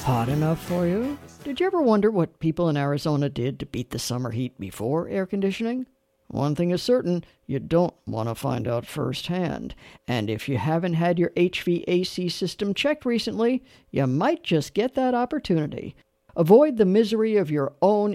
Hot enough for you? Did you ever wonder what people in Arizona did to beat the summer heat before air conditioning? One thing is certain, you don't want to find out firsthand. And if you haven't had your HVAC system checked recently, you might just get that opportunity. Avoid the misery of your own